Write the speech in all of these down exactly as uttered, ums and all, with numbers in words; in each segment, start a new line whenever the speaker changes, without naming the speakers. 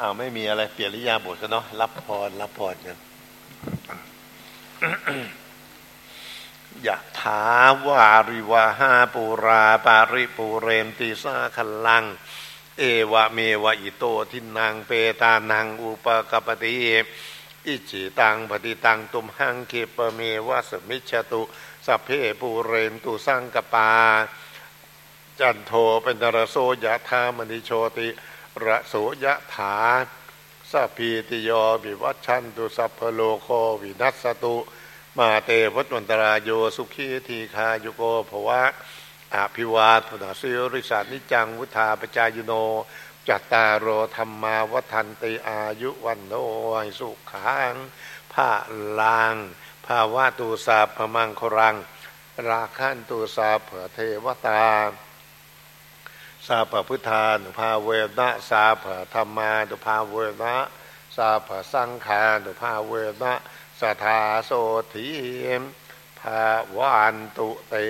อ้าวไม่มีอะไรเปลี่ยนริยาบทกันเนาะรับพรรับพรกันยะถาวาริวหาปูราปาริปูเรนติสาคัลลังเอวะเมวะอิโตทินังเปตานังอุปกปติอิจิตังปฏิตังตุมหังคิปเมวะสมิจฉตุสัพเพปูเรนตุสังกปาจันโทเป็นนรโสยะธามณิโชติระโสยะถาสัพพิติโยวิวัชชันตุสัพพโลโควินัสสตุมาเตวัตวันตรายโยสุขีทีคายุโกภวะอภิวาทนาสิริสานิจังวุธาปจายโนจัตตารโอธรรมาวัฏันติอายุวันโนสุขังภาลังภาวะตุสาพมังครังราคันตุสาเผเทวตาสาพพุทธานุภาเวนะสาพธรรมานุภาเวนะสาพสังฆานุภาเวนะสัทธาโสธีภาวันตุเต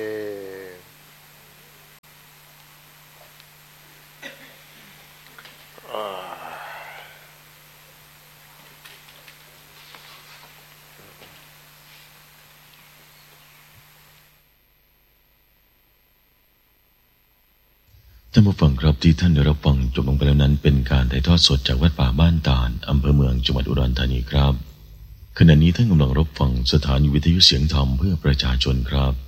ท่านผู้ฟังครับที่ท่านได้รับฟังจบลงไปแล้วนั้นเป็นการถ่ายทอดสดจากวัดป่าบ้านตาลอำเภอเมืองจังหวัดอุดรธานีครับขณะนี้ท่านกำลังรับฟังสถานีวิทยุเสียงธรรมเพื่อประชาชนครับ